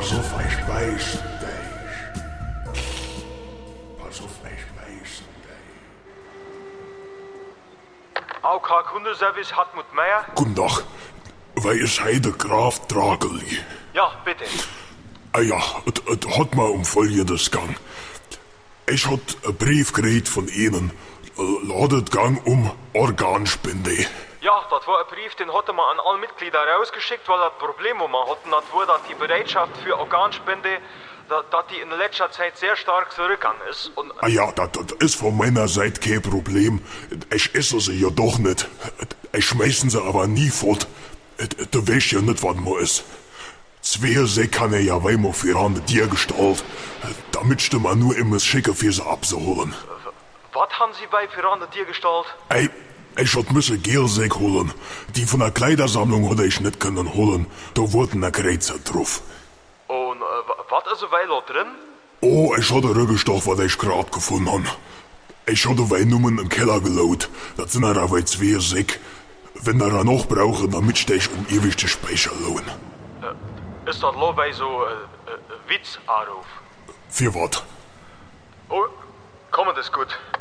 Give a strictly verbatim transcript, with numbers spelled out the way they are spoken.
Pass auf, ich beiß dich. Pass auf, ich beiß dich. A O K Kundenservice Hartmut Meier. Guten Tag. Wer ist heute Graf Drageli? Ja, bitte. Ah ja, es hat mal um Folgendes gegangen. Ich hat einen Brief gekriegt von Ihnen. Ladet gang um Organspende. Ja, das war ein Brief, den hatte man an alle Mitglieder rausgeschickt, weil das Problem, wo wir hatten, das war, dass die Bereitschaft für Organspende, dass, dass die in letzter Zeit sehr stark zurückgegangen ist. Und Ah ja, das, das ist von meiner Seite kein Problem. Ich esse sie ja doch nicht. Ich schmeißen sie aber nie fort. Du weißt ja nicht, was man ist. Zwei Säcke kann er ja weimar für eine Tiergestalt. Damit du man nur immer schicken für sie abzuholen. Was haben Sie bei für eine Tiergestalt? Ey, ich hat müsse Gelsäck holen. Die von der Kleidersammlung hätte ich nicht können holen. Da wurden ein Kreuzer drauf. Und äh, was ist weil da drin? Oh, ich hatte Rückgestoch, was ich grad gefunden habe. Ich hatte weil nur im Keller gelaut. Das sind aber zwei Säcke. Wenn er noch brauchen, damit steh ich um ewig die Speicher lohn. Äh, ist das lo bei so äh, äh, Witz-Anruf? Für was? Oh, komm, das ist gut.